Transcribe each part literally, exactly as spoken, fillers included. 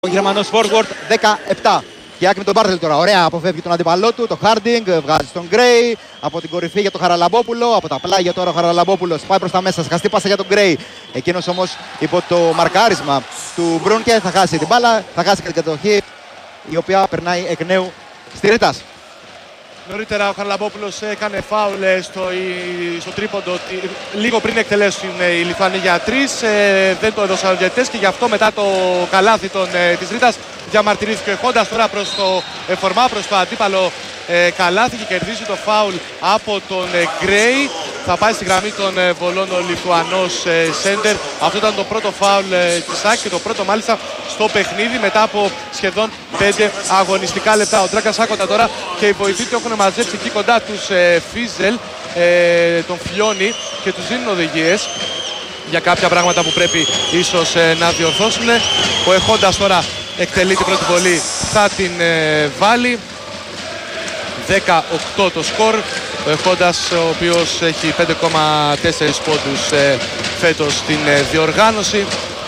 Ο Γερμανός forward δεκαεπτά. Και άκρη με τον Μπάρτλεϊ τώρα. Ωραία, αποφεύγει τον αντιπαλό του, το Χάρντινγκ, βγάζει στον Γκρέι. Από την κορυφή για τον Χαραλαμπόπουλο. Από τα πλάγια τώρα ο Χαραλαμπόπουλος πάει προς τα μέσα. Σκαστή πάσα για τον Γκρέι. Εκείνος όμως υπό το μαρκάρισμα του Μπρούνκε θα χάσει την μπάλα. Θα χάσει και την κατοχή, η οποία περνάει εκ νέου στη Ρήτας. Νωρίτερα ο Χαραλαμπόπουλος έκανε φάουλ στο, στο τρίποντο λίγο πριν εκτελέσουν οι Λιθουανοί για τρεις. Ε, δεν το έδωσαν οι διαιτητές και γι' αυτό μετά το καλάθι των, ε, της Ρήτας διαμαρτυρήθηκε ο Χόντας τώρα προς το εφορμά, προς το αντίπαλο ε, καλάθι και κερδίζει το φάουλ από τον ε, Γκρέι. Θα πάει στη γραμμή των ε, βολών ο Λιθουανός ε, σέντερ. Αυτό ήταν το πρώτο φάουλ ε, της ΑΕΚ και το πρώτο μάλιστα στο παιχνίδι μετά από σχεδόν πέντε αγωνιστικά λεπτά. Ο Ντράγκαν Σάκοντα τώρα και οι βοηθοί του έχουν μαζέψει εκεί κοντά τους ε, Φίζελ, ε, τον Φιόνι και τους δίνουν οδηγίες για κάποια πράγματα που πρέπει ίσως ε, να διορθώσουν. Ο Εχόντας τώρα εκτελεί την πρώτη βολή, θα την ε, βάλει. δεκαοκτώ το σκορ. Ο Εχόντας, ο οποίος έχει πέντε κόμμα τέσσερα πόντους ε, φέτος στην ε, διοργάνωση.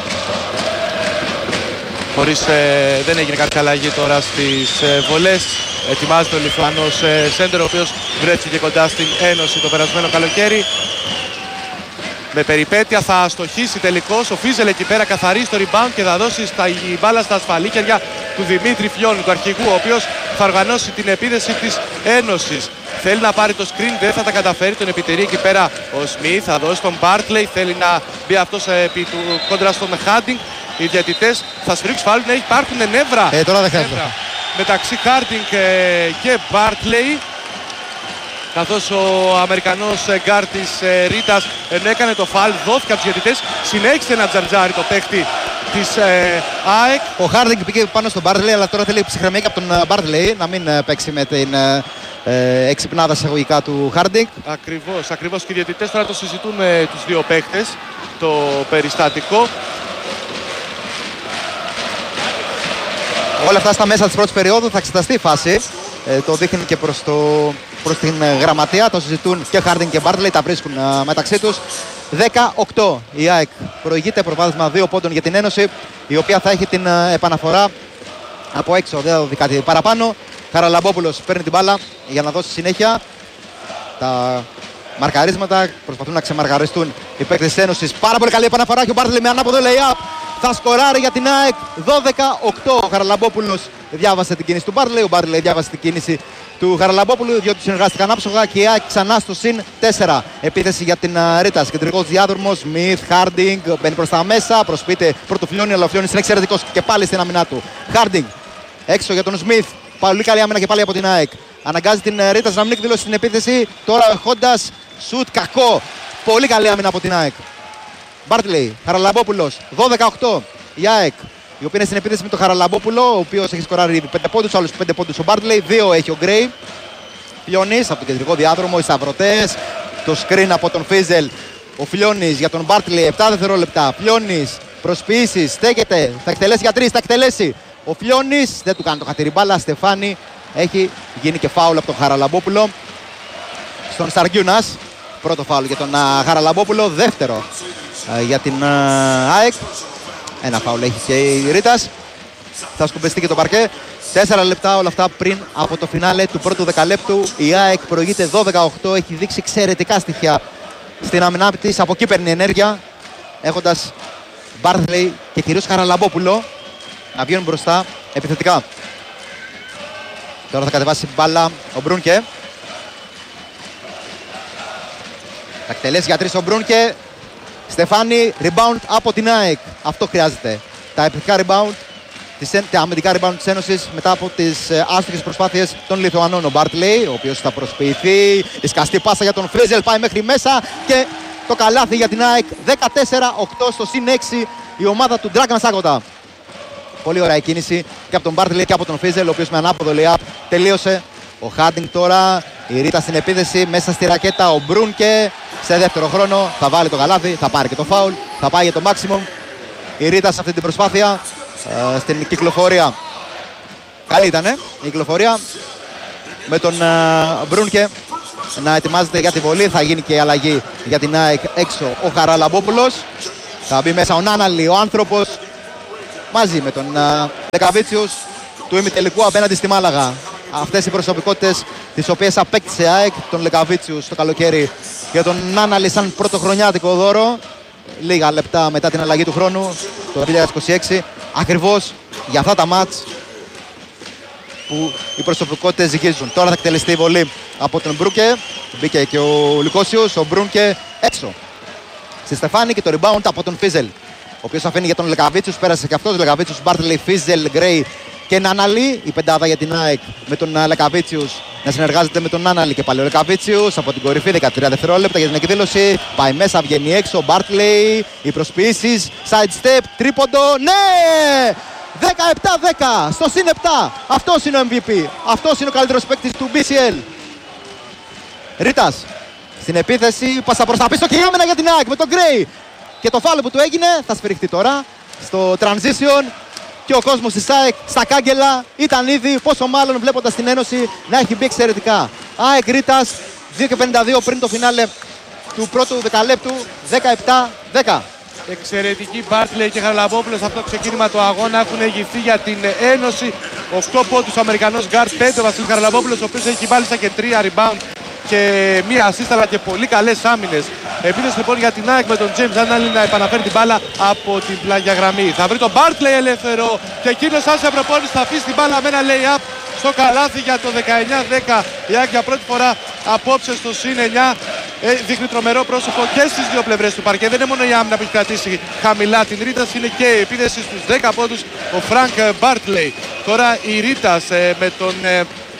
Χωρίς, ε, δεν έγινε κάποια αλλαγή τώρα στις ε, βολές. Ετοιμάζεται ο Λιθουανός ε, σέντερ, ο οποίος βρέθηκε κοντά στην Ένωση το περασμένο καλοκαίρι. Με περιπέτεια θα στοχίσει τελικώς. Ο Φίζελ εκεί πέρα καθαρίζει το rebound και θα δώσει στα, η μπάλα στα ασφαλή χέρια του Δημήτρη Φιόνι, του αρχηγού, ο οποίος θα οργανώσει την επίδεση της Ένωσης. Θέλει να πάρει το screen, δεν θα τα καταφέρει, τον επιτηρεί εκεί πέρα ο Σμιθ, θα δώσει τον Μπάρτλεϊ, θέλει να μπει αυτός επί του κόντρα στον Χάντινγκ. Οι διαιτητές θα σφυρίξουν φάουλ, ναι, υπάρχουν νεύρα, ε, τώρα δεν νεύρα μεταξύ Χάρντινγκ και Μπάρτλεϊ. Καθώς ο Αμερικανός γκάρ της Ρήτας ενώ έκανε το φάουλ, δόθηκε από τους διαιτητές, συνέχισε να τζαρτζάρει το παίχτη της ε, ΑΕΚ. Ο Χάρντινγκ πήγε πάνω στον Μπάρτλεϊ, αλλά τώρα θέλει ψυχραιμία και από τον Μπάρτλεϊ να μην παίξει με την ε, εξυπνάδα εισαγωγικά του Χάρντινγκ. Ακριβώς, ακριβώς, και οι διαιτητές τώρα το συζητούν με τους δύο παίχτες το περιστατικό. Όλα αυτά στα μέσα της πρώτης περίοδου θα εξεταστεί η φάση. Ε, το δείχνει και προς, το, προς την ε, γραμματεία. Το συζητούν και Χάρντινγκ και Μπάρτλεϊ. Τα βρίσκουν ε, μεταξύ τους. δεκαοκτώ η ΑΕΚ προηγείται, προβάδισμα δύο πόντων για την Ένωση, η οποία θα έχει την ε, επαναφορά από έξω. Δεν θα δει κάτι παραπάνω. Χαραλαμπόπουλος παίρνει την μπάλα για να δώσει συνέχεια. Τα μαρκαρίσματα προσπαθούν να ξεμαρκαριστούν οι παίκτες της Ένωσης. Πάρα πολύ καλή επαναφορά και ο Μπάρτλεϊ με ανάποδο lay-up θα σκοράρει για την ΑΕΚ. δώδεκα οκτώ. Ο Χαραλαμπόπουλος διάβασε την κίνηση του Μπάρτλεϊ. Ο Μπάρτλεϊ διάβασε την κίνηση του Χαραλαμπόπουλου. Διότι συνεργάστηκαν άψογα και η ΑΕΚ ξανά στο συν τέσσερα. Επίθεση για την Ρήτας. Κεντρικός διάδρομος. Σμιθ, Χάρντινγκ μπαίνει προς τα μέσα. Προσποιείται πρώτο Φιόνι, αλλά ο Φιόνις είναι εξαιρετικός και πάλι στην άμυνά του. Χάρντινγκ έξω για τον Σμιθ. Πολύ καλή άμυνα και πάλι από την ΑΕΚ. Αναγκάζει την Ρήτας να μην εκδηλώσει στην επίθεση. Τώρα ο Χόντας σουτ κακό. Πολύ καλή άμυνα από την ΑΕΚ. Μπάρτλεϊ, Χαραλαμπόπουλος, δώδεκα οκτώ η ΑΕΚ, η οποία είναι στην επίθεση με τον Χαραλαμπόπουλο, ο οποίος έχει σκοράρει πέντε πόντους, άλλους πέντε πόντους ο Μπάρτλεϊ, δύο έχει ο Γκρέι. Φιόνις από τον κεντρικό διάδρομο, οι σταυρωτές, το screen από τον Φίζελ, ο Φιόνις για τον Μπάρτλεϊ, επτά δευτερόλεπτα. Φιόνις, προσποιήσεις, στέκεται, θα εκτελέσει για τρεις, θα εκτελέσει. Ο Φιόνις δεν του κάνει το χατήρι μπάλα, Στεφάνι, έχει γίνει και φάουλ από τον Χαραλαμπόπουλο στον Σαργιούνας. Πρώτο φάουλ για τον uh, Χαραλαμπόπουλο, δεύτερο uh, για την uh, ΑΕΚ. Ένα φάουλ έχει και η Ρήτας. Θα σκουμπεστεί και το παρκέ. Τέσσερα λεπτά όλα αυτά πριν από το φινάλε του πρώτου δεκαλέπτου. Η ΑΕΚ προηγείται δώδεκα οκτώ, έχει δείξει εξαιρετικά στοιχεία στην άμυνά της. Από εκεί παίρνει ενέργεια, έχοντας Μπάρτλεϊ και κυρίως Χαραλαμπόπουλο να βγαίνουν μπροστά επιθετικά. Τώρα θα κατεβάσει μπάλα ο Μπρούνκε. Θα εκτελέσει για τρεις ο Μπρούνκε. Στεφάνι, rebound από την ΑΕΚ. Αυτό χρειάζεται. Τα επιθετικά rebound, τα αμυντικά rebound της Ένωσης μετά από τις ε, άστοχες προσπάθειες των Λιθουανών. Ο Μπάρτλεϊ, ο οποίος θα προσποιηθεί. Η σκαστή πάσα για τον Φρίζελ πάει μέχρι μέσα και το καλάθι για την ΑΕΚ. δεκατέσσερα οκτώ στο συν έξι η ομάδα του Ντράγκαν Σάκοντα. Πολύ ωραία η κίνηση και από τον Μπάρτλεϊ και από τον Φίζελ, ο οποίος με ανάποδο lay-up τελείωσε. Ο Χάντινγκ τώρα, η Ρίτα στην επίθεση, μέσα στη ρακέτα ο Μπρούνκε. Σε δεύτερο χρόνο θα βάλει το καλάθι, θα πάρει και το φάουλ, θα πάει για το maximum. Η Ρίτα σε αυτή την προσπάθεια, ε, στην κυκλοφορία. Καλή ήταν η κυκλοφορία με τον ε, Μπρούνκε να ετοιμάζεται για τη βολή. Θα γίνει και η αλλαγή για την ΑΕΚ έξω ο Χαραλαμπόπουλος. Θα μπει μέσα ο Νάναλι, ο άνθρωπος μαζί με τον Λεκαβίτσιους του ημιτελικού απέναντι στη Μάλαγα. Αυτές οι προσωπικότητες τις οποίες απέκτησε η ΑΕΚ, τον Λεκαβίτσιους το καλοκαίρι για τον Νάναλη σαν πρωτοχρονιάτικο δώρο, λίγα λεπτά μετά την αλλαγή του χρόνου, το δύο χιλιάδες είκοσι έξι, ακριβώς για αυτά τα μάτς που οι προσωπικότητες ζυγίζουν. Τώρα θα εκτελεστεί η βολή από τον Μπρούκε, μπήκε και ο Λουκόσιος, ο Μπρούνκε έξω. Στη Στεφάνη και το rebound από τον Φίζελ, ο οποίος αφήνει για τον Λεκαβίτσιους, πέρασε και αυτός. Λεκαβίτσιους, Μπάρτλεϊ, Φίζελ, Γκρέι και Νάναλη. Η πεντάδα για την ΑΕΚ με τον Λεκαβίτσιους να συνεργάζεται με τον Νάναλη και πάλι ο Λεκαβίτσιους από την κορυφή. δεκατρία δευτερόλεπτα για την εκδήλωση. Πάει μέσα, βγαίνει έξω. Μπάρτλεϊ, οι προσποιήσεις, side step, τρίποντο. Ναι! δεκαεπτά δέκα στο συν επτά. Αυτός είναι ο εμ βι πι. Αυτός είναι ο καλύτερος παίκτης του μπι σι ελ. Ρίτας στην επίθεση, πάσα προς τα πίσω και η άμυνα για την ΑΕΚ με τον Γκρέι. Και το φάουλ που του έγινε θα σφυριχτεί τώρα στο transition. Και ο κόσμος της ΑΕΚ στα κάγκελα ήταν ήδη, πόσο μάλλον βλέποντας την Ένωση να έχει μπει εξαιρετικά. ΑΕΚ Ρίτας, δύο και πενήντα δύο πριν το φινάλε του πρώτου δεκαλέπτου, δεκαεπτά δέκα. Εξαιρετική Μπάρτλεϊ και Χαραλαμπόπουλος αυτό το ξεκίνημα του αγώνα. Έχουν ηγηθεί για την Ένωση. οκτώ πόντους ο Αμερικανός γκάρτ, πέντε ο Βασίλης Χαραλαμπόπουλος, ο οποίος έχει βάλει και τρία rebound και μία assist αλλά και πολύ καλές άμυνες. Επίθεση λοιπόν για την ΑΕΚ με τον James Nannali να επαναφέρει την μπάλα από την πλάγια γραμμή. Θα βρει τον Μπάρτλεϊ ελεύθερο και εκείνος άσε προπόνηση θα αφήσει την μπάλα με ένα lay-up στο καλάθι για το δεκαεννιά δέκα. Η ΑΕΚ για πρώτη φορά απόψε στο συν εννιά. Ε, δείχνει τρομερό πρόσωπο και στις δύο πλευρές του παρκέ. Δεν είναι μόνο η άμυνα που έχει κρατήσει χαμηλά την Ρίτας, είναι και η επίθεση στους δέκα πόντους ο Φρανκ Μπάρτλεϊ. Τώρα η Ρίτας ε, με τον... Ε,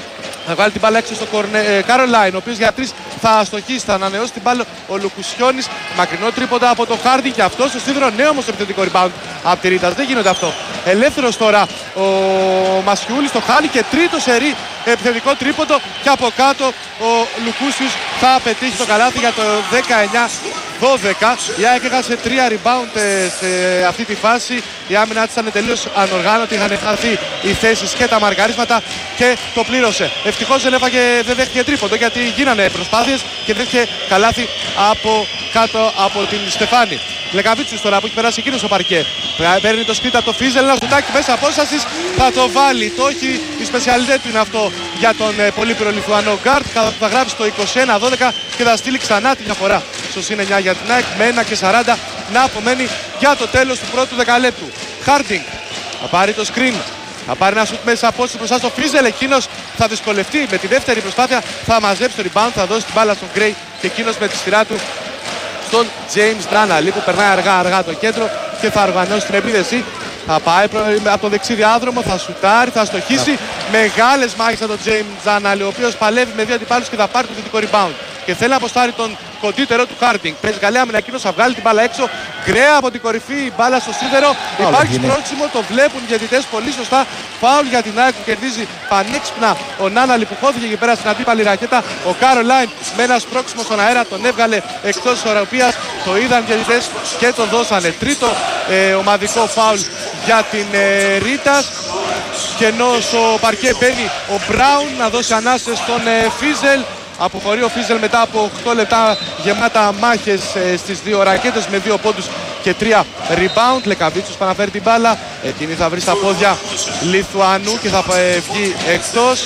θα βγάλει την μπάλα έξω στο Κάρολάιν, ο οποίος για τρεις θα αστοχίσει, θα ανανεώσει την μπάλα ο Λουκουσιώνης. Μακρινό τρίποντα από το Χάρντι και αυτό στο σίδερο. Νέο όμως επιθετικό rebound από τη Ρίτας. Δεν γίνεται αυτό. Ελεύθερος τώρα ο Μασιούλης το χάνει και τρίτο σερί επιθετικό τρίποντο. Και από κάτω ο Λουκούσιος θα πετύχει το καλάθι για το δεκαεννιά δώδεκα. Η ΑΕΚ έχασε τρία rebound σε αυτή τη φάση. Η άμυνα της ήταν τελείως ανοργάνωτη. Είχαν χαθεί οι θέσεις και τα μαρκαρίσματα και το πλήρωσε. Ευτυχώς δεν έφαγε, δεν δέχτηκε τρίποντο γιατί γίνανε προσπάθειες και δέχτηκε καλάθι από κάτω από την Στεφάνη. Λεκαβίτσιους τώρα που έχει περάσει εκείνο στο παρκέ. Παίρνει το σκρίτα το Φίζελ, ένα σουτάκι μέσα απόστασης. Θα το βάλει. Το έχει, η σπεσιαλιτέ του είναι αυτό για τον ε, πολύπειρο Λιθουανό γκάρτ. Θα γράψει το είκοσι ένα δώδεκα και θα στείλει ξανά τη διαφορά στο συν εννιά για την ΑΕΚ με ένα και σαράντα να απομένει για το τέλος του πρώτου δεκαλέπτου. Χάρντινγκ θα πάρει το screen. Θα πάρει ένα σουτ μέσα από όσοι μπροστά στο Φίζελ. Εκείνος θα δυσκολευτεί με τη δεύτερη προσπάθεια. Θα μαζέψει το rebound, θα δώσει την μπάλα στον Γκρέι και εκείνος με τη σειρά του στον James Nannali που περνάει αργά αργά το κέντρο και θα οργανώσει την επίθεση. Θα πάει από το δεξί διάδρομο, θα σουτάρει, θα στοχίσει. Yeah. Μεγάλες μάχες από τον James Nannali, ο οποίος παλεύει με δύο αντιπάλους και θα πάρει το θετικό rebound. Και θέλει να αποστάρει τον κοντύτερο του Χάρντινγκ. Παίζει καλή άμυνα, εκείνος θα βγάλει την μπάλα έξω. Γκρέα από την κορυφή, η μπάλα στο σίδερο. Oh, υπάρχει σπρώξιμο, το βλέπουν οι διαιτητές πολύ σωστά. Φάουλ για την ΑΕΚ που κερδίζει πανέξυπνα ο Nannali που χώθηκε εκεί πέρα στην αντίπαλη ρακέτα. Ο Κάρολάιν με ένα σπρώξιμο στον αέρα τον έβγαλε εκτός ισορροπίας. Το είδαν οι διαιτητές και τον δώσανε. Τρίτο ε, ομαδικό φάουλ για την ε, Ρίτας. Και ενώ στο παρκέ μπαίνει ο Μπράουν να δώσει ανάσες στον ε, Φίζελ. Αποχωρεί ο Φίζελ μετά από οκτώ λεπτά γεμάτα μάχες ε, στις δύο ρακέτες με δύο πόντους και τρία rebound. Λεκαβίτσιος παναφέρει την μπάλα. Εκείνη θα βρει στα πόδια Λιθουανού και θα ε, βγει εκτός.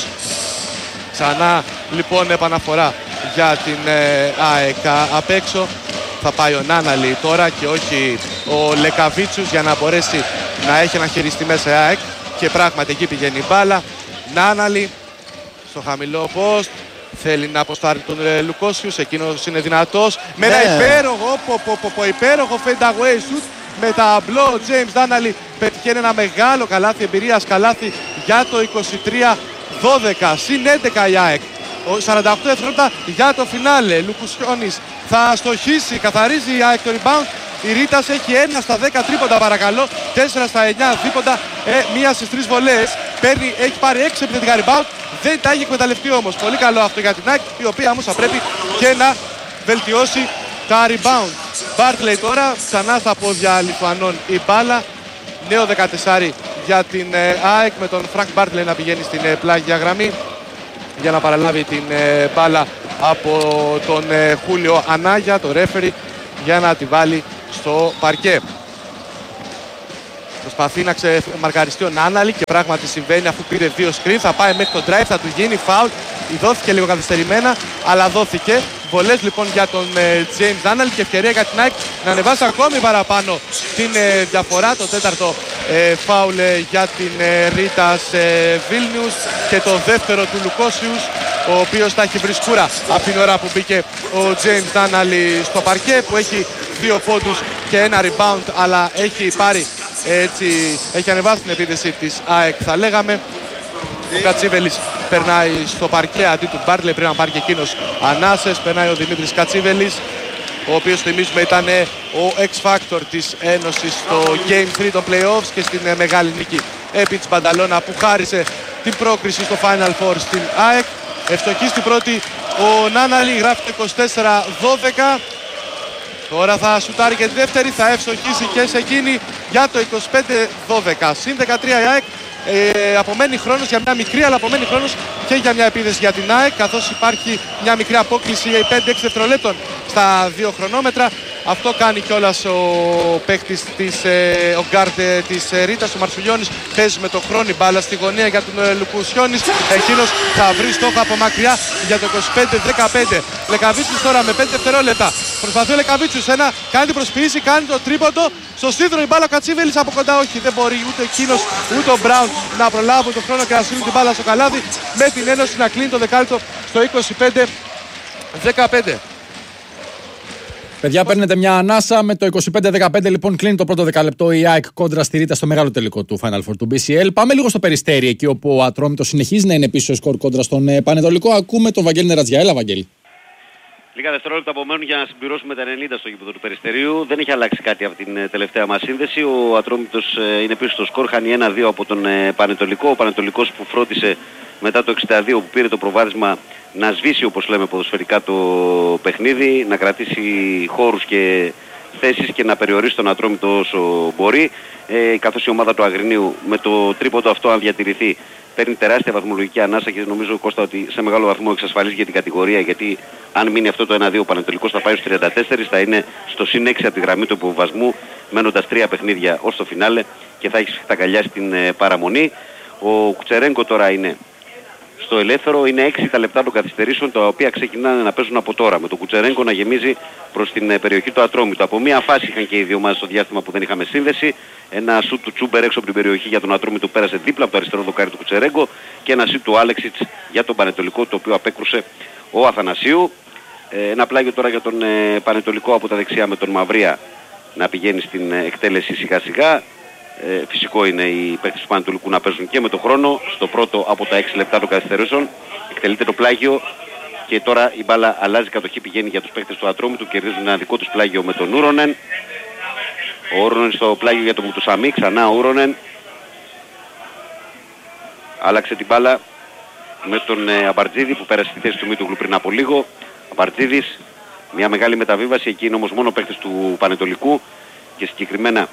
Ξανά λοιπόν επαναφορά για την ε, ΑΕΚ απ' έξω. Θα πάει ο Nannali τώρα και όχι ο Λεκαβίτσιος για να μπορέσει να έχει ένα χειριστή μέσα η ΑΕΚ. Και πράγματι εκεί πηγαίνει η μπάλα. Nannali στο χαμηλό post. Θέλει να αποστάρει τον ε, Λουκόσιους, εκείνος είναι δυνατός. Με ένα υπέροχο, πο, πο, πο, πο, υπέροχο fade away shoot. Με ταμπλό ο James Nannali πετυχαίνει ένα μεγάλο καλάθι εμπειρίας, καλάθι για το είκοσι τρία δώδεκα. Συν έντεκα η ΑΕΚ. σαράντα οκτώ δευτερόλεπτα για το φινάλε. Λουκουσιώνης θα στοχίσει, καθαρίζει η ΑΕΚ το rebound. Η Ρίτας έχει ένα στα δέκα τρίποντα παρακαλώ, τέσσερα στα εννιά δίποντα, ε, μία στις τρεις βολές. Παίρνει, έχει πάρει έξι επιθετικά rebound, δεν τα έχει εκμεταλλευτεί όμως. Πολύ καλό αυτό για την ΑΕΚ, η οποία όμως θα πρέπει και να βελτιώσει τα rebound. Μπάρτλεϊ τώρα, ξανά στα πόδια Λιθουανών η μπάλα. Νέο δεκατέσσερα για την ε, ΑΕΚ με τον Φρανκ Μπάρτλεϊ να πηγαίνει στην ε, πλάγια γραμμή για να παραλάβει την ε, μπάλα από τον ε, Χούλιο Ανάγια, το ρέφερι, για να τη βάλει στο παρκέ. Προσπαθεί να ξεμαρκαριστεί ο Νάναλη και πράγματι συμβαίνει αφού πήρε δύο screen. Θα πάει μέχρι το drive, θα του γίνει foul. Δόθηκε λίγο καθυστερημένα, αλλά δόθηκε. Βολές λοιπόν για τον ε, James Νάναλη και ευκαιρία για την ΑΕΚ να ανεβάσει ακόμη παραπάνω την ε, διαφορά. Το τέταρτο ε, foul ε, για την ε, Ρίτας ε, Βίλνιους και το δεύτερο του Λουκόσιους, ο οποίος θα έχει βρει σκούρα από την ώρα που μπήκε ο James Νάναλη στο παρκέ, που έχει δύο πόντους και ένα rebound, αλλά έχει πάρει έτσι, έχει ανεβάσει την επίθεση της ΑΕΚ, θα λέγαμε. Ο Κατσίβελης περνάει στο παρκέ αντί του Μπάρτλε, πρέπει να πάρει και εκείνος ανάσες. Περνάει ο Δημήτρης Κατσίβελης, ο οποίος θυμίζουμε ήταν ο X-Factor της Ένωσης στο Game τρία των Playoffs και στην μεγάλη νίκη επί της Μπανταλώνα που χάρισε την πρόκριση στο Final Four στην ΑΕΚ. Ευστοχή στην πρώτη ο Νάναλη, γράφει το είκοσι τέσσερα δώδεκα. Τώρα θα σουτάρει και τη δεύτερη, θα ευστοχίσει και σε εκείνη για το είκοσι πέντε δώδεκα. Συν δεκατρία η ΑΕΚ. Ε, απομένει χρόνος για μια μικρή, αλλά απομένει χρόνος και για μια επίθεση για την ΑΕΚ, καθώς υπάρχει μια μικρή απόκληση πέντε έξι δευτερολέπτων στα δύο χρονόμετρα. Αυτό κάνει κιόλας ο παίκτης της, ε, ο γκάρντ ε, της ε, Ρίτας, ο Μαρσουλιώνης. Παίζει με το χρόνο μπάλα στη γωνία για τον ε, Λουκουσιώνης. Εκείνος θα βρει στόχο από μακριά για το είκοσι πέντε δεκαπέντε. Λεκαβίτσιος τώρα με πέντε δευτερόλεπτα. Προσπαθεί ο Λεκαβίτσιος ένα, κάνει την προσποίηση, κάνει το τρίποντο. Στο σίδερο η μπάλα ο Κατσίβελης από κοντά, όχι, δεν μπορεί ούτε εκείνος ούτε ο Μπράουν να προλάβουν τον χρόνο και να στείλουν την μπάλα στο καλάθι, με την Ένωση να κλείνει το δεκάλεπτο στο είκοσι πέντε δεκαπέντε. Παιδιά, παίρνετε μια ανάσα με το είκοσι πέντε δεκαπέντε. Λοιπόν, κλείνει το πρώτο δεκάλεπτο η ΑΕΚ κόντρα στη Ρίτα στο μεγάλο τελικό του Final Four του μπι σι ελ. Πάμε λίγο στο Περιστέρι, εκεί όπου ο Ατρόμητος συνεχίζει να είναι πίσω σκορ κόντρα στον ε, Πανετολικό. Ακούμε τον Βαγγέλη Νερατζιά. Έλα, Βαγγέλη. Λίγα δευτερόλεπτα απομένουν για να συμπληρώσουμε τα ενενήντα στο γήπεδο του Περιστερίου. Δεν έχει αλλάξει κάτι από την ε, τελευταία μας σύνδεση. Ο Ατρόμητος ε, είναι πίσω στο σκορ, χάνει ένα δύο από τον ε, Πανετολικό. Ο Πανετολικός που φρόντισε μετά το εξήντα δύο που πήρε το προβάδισμα να σβήσει, όπως λέμε ποδοσφαιρικά, το παιχνίδι, να κρατήσει χώρους και θέσεις και να περιορίσει τον Ατρόμητο όσο μπορεί, ε, καθώς η ομάδα του Αγρινίου με το τρίποντο αυτό, αν διατηρηθεί, παίρνει τεράστια βαθμολογική ανάσα και νομίζω, Κώστα, ότι σε μεγάλο βαθμό εξασφαλίζει για την κατηγορία, γιατί αν μείνει αυτό το ένα δύο, ο Πανετολικός θα πάει στους τριάντα τέσσερα, θα είναι στο συν έξι από τη γραμμή του υποβασμού, μένοντας τρία παιχνίδια ως το φινάλε και θα έχει σφιχτακαλιάσει την ε, παραμονή. Ο Κουτσερέγκο τώρα είναι στο ελεύθερο, είναι έξι τα λεπτά των καθυστερήσεων, τα οποία ξεκινάνε να παίζουν από τώρα, με τον Κουτσερέγκο να γεμίζει προς την ε, περιοχή του Ατρόμητου. Από μία φάση είχαν και οι δύο ομάδες στο διάστημα που δεν είχαμε σύνδεση. Ένα σουτ του Τσούμπερ έξω από την περιοχή για τον Ατρόμητο πέρασε δίπλα από το αριστερό δοκάρι του Κουτσερέγκο και ένα σουτ του Άλεξιτς για τον Πανετολικό, το οποίο απέκρουσε ο Αθανασίου. Ε, ένα πλάγιο τώρα για τον ε, Πανετολικό από τα δεξιά με τον Μαυρία να πηγαίνει στην ε, εκτέλεση σιγά σιγά. Ε, φυσικό είναι οι παίκτες του Πανετολικού να παίζουν και με το χρόνο. Στο πρώτο από τα έξι λεπτά των καθυστερήσεων εκτελείται το πλάγιο και τώρα η μπάλα αλλάζει κατοχή, πηγαίνει για τους παίκτες του Ατρόμητου, κερδίζουν ένα δικό τους πλάγιο με τον Ούρονεν. Ο Ούρονεν στο πλάγιο για τον Μουτουσαμί, ξανά ο Ούρονεν. Άλλαξε την μπάλα με τον ε, Αμπαρτζίδη που πέρασε στη θέση του Μίτουγλου πριν από λίγο. Αμπαρτζίδης, μια μεγάλη μεταβίβαση, εκεί είναι όμως μόνο παίκτες του Πανετολικού και συγκεκριμένα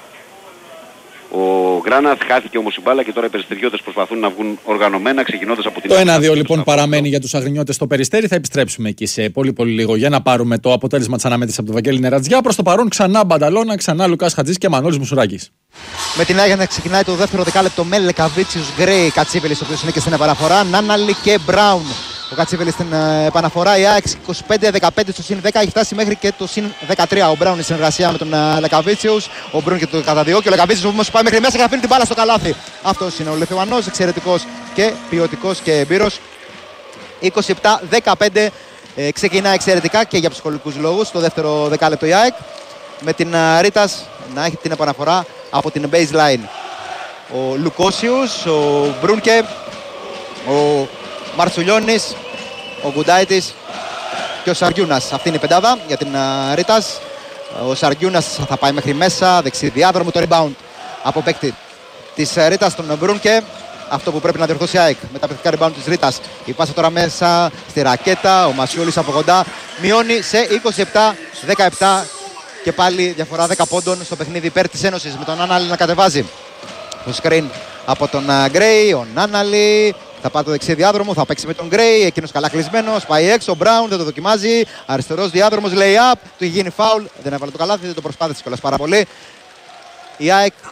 ο Γκράναθ. Χάθηκε όμως η μπάλα και τώρα οι περιστεριώτες προσπαθούν να βγουν οργανωμένα, ξεκινώντας από την... Το ένα δύο λοιπόν παραμένει για τους αγρινιώτες στο Περιστέρι. Θα επιστρέψουμε εκεί σε πολύ πολύ λίγο για να πάρουμε το αποτέλεσμα της αναμέτρησης από τον Βαγγέλη Νερατζιά. Προς το παρόν ξανά Μπανταλώνα, ξανά Λουκάς Χατζής και Μανώλης Μουσουράκης. Με την Άγια να ξεκινάει το δεύτερο δεκάλεπτο με Λεκαβίτσιους, Γκρέι, Κατσίβελης, ο οποίος είναι και στην επαναφορά, Νάναλη και Μπράουν. Ο Κατσίβελης στην επαναφορά, η ΑΕΚ είκοσι πέντε δεκαπέντε στο συν δέκα, έχει φτάσει μέχρι και το συν δεκατρία. Ο Μπράουν in συνεργασία με τον Λεκαβίτσιους, ο Μπρούν και το κατά δύο. Και ο Λεκαβίτσιους όμως πάει μέχρι μέσα και αφήνει την μπάλα στο καλάθι. Αυτός είναι ο Λιθουανός, εξαιρετικός και ποιοτικός και εμπειρος. είκοσι επτά δεκαπέντε ε, ξεκινά εξαιρετικά και για ψυχολογικούς λόγους το δεύτερο δεκάλεπτο η ΑΕΚ. Με την Ρίτας να έχει την επαναφορά από την baseline. Ο Λουκόσιους, ο Μπρούνκε, ο Μαρτσουλιώνης, ο Γκουντάιτης και ο Σαργιούνας. Αυτή είναι η πεντάδα για την uh, Ρίτας. Ο Σαργιούνας θα πάει μέχρι μέσα, δεξί διάδρομο, το rebound από παίκτη της uh, Ρίτας, τον Μπρούνκε. Αυτό που πρέπει να διορθώσει η ΑΕΚ με τα παιχνικά rebound της Ρίτας. Η πάσα τώρα μέσα στη ρακέτα, ο Μασιούλης από κοντά μειώνει σε είκοσι επτά δεκαεπτά και πάλι διαφορά δέκα πόντων στο παιχνίδι υπέρ της Ένωσης, με τον Νάναλη να κατεβάζει το screen από τον Γκρέι. Ο Νάναλη θα πάει το δεξί διάδρομο, θα παίξει με τον Γκρέι, εκείνος καλά κλεισμένος, πάει έξω, ο Μπράουν δεν το δοκιμάζει, αριστερός διάδρομος, lay up, του έχει γίνει foul, δεν έβαλε το καλάθι, δεν το προσπάθησε κιόλας πάρα πολύ. Η ΑΕΚ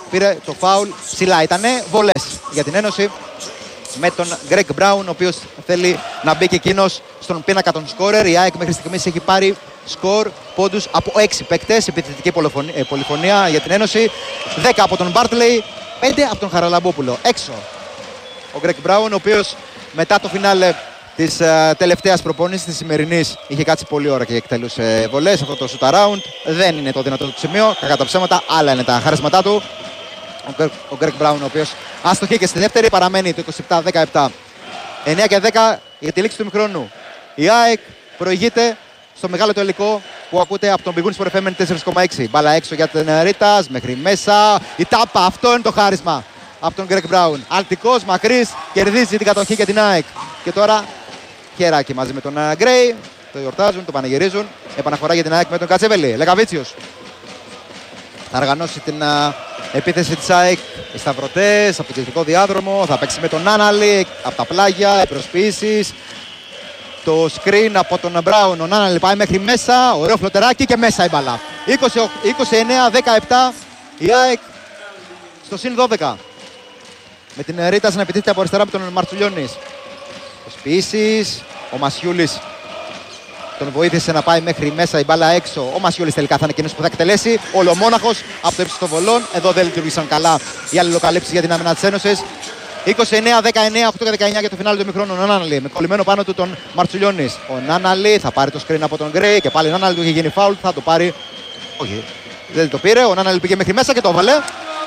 πήρε το φάουλ ψηλά. Ήτανε βολές για την Ένωση με τον Greg Brown, ο οποίος θέλει να μπει και εκείνος στον πίνακα των σκόρερ. Η ΑΕΚ μέχρι στιγμής έχει πάρει σκορ πόντους από έξι παίκτες, επιθετική πολυφωνία για την Ένωση. δέκα από τον Bartley, πέντε από τον Χαραλαμπόπουλο. Έξω ο Greg Brown, ο οποίος μετά το φινάλε της uh, τελευταίας προπόνησης της σημερινής είχε κάτσει πολλή ώρα και εκτέλουσε βολές. Αυτό το shoot around δεν είναι το δυνατό του σημείο. Κακά τα ψέματα, άλλα είναι τα χαρίσματά του. Ο Greg Brown, ο οποίος άστοχε και στη δεύτερη, παραμένει το είκοσι επτά δεκαεπτά. εννιά και δέκα για τη λήξη του ημιχρόνου. Η ΑΕΚ προηγείται στο μεγάλο τελικό που ακούτε από τον Big Win Sport εφ εμ τέσσερα κόμμα έξι. Μπάλα έξω για την Ρίτας, μέχρι μέσα. Η τάπα, αυτό είναι το χάρισμα από τον Greg Brown. Αλτικός, μακρύς, κερδίζει την κατοχή για την ΑΕΚ. Και τώρα χεράκι μαζί με τον Γκρέι. Το γιορτάζουν, το πανηγυρίζουν. Επαναφορά για την ΑΕΚ με τον Κατσεβελή. Λεκαβίτσιος θα οργανώσει την uh, επίθεση της ΑΕΚ. Οι σταυρωτές από το κεντρικό διάδρομο. Θα παίξει με τον Άναλη από τα πλάγια. Οι προσποιήσεις. Το screen από τον Μπράουν. Ο Άναλη πάει μέχρι μέσα. Ωραίο φλωτεράκι και μέσα η μπαλά. είκοσι εννέα δεκαεπτά η ΑΕΚ στο συν δώδεκα. Με την Ρίτας να επιτίθεται από αριστερά με τον Μαρτσουλιώνης. Προσποιήσεις. Ο Μασιούλης τον βοήθησε να πάει μέχρι μέσα η μπάλα έξω. Ο Μασιούλης τελικά θα είναι εκείνος που θα εκτελέσει. Ολομόναχος από το ύψος των βολών. Εδώ δεν λειτουργήσαν καλά οι αλληλοκαλύψεις για την άμυνα της Ένωσης. είκοσι εννέα δεκαεννέα, οκτώ και δεκαεννιά για το φινάλι του ημιχρόνου. Ο Νάναλη με κολλημένο πάνω του τον Μαρτσουλιώνης. Ο Νάναλη θα πάρει το screen από τον Γκρέι και πάλι ο Νάναλη του είχε γίνει φάουλ. Θα το πάρει. Όχι, δεν το πήρε. Ο Νάναλη πήγε μέχρι μέσα και το έβαλε.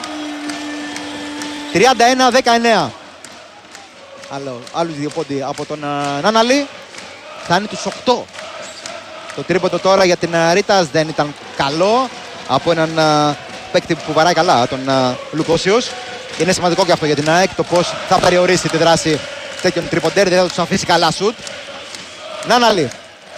τριάντα ένα δεκαεννέα. Άλλο, άλλους δύο πόντι από τον uh, Νάναλη. Φτάνει τους οκτώ. Το τρίποντο τώρα για την uh, Ρίτας δεν ήταν καλό. Από έναν uh, παίκτη που βαράει καλά, τον uh, Λουκόσιος. Είναι σημαντικό και αυτό για την ΑΕΚ, το πώς θα περιορίσει τη δράση τέτοιων τριποντέρ, δεν θα τους αφήσει καλά σουτ. Νάναλη.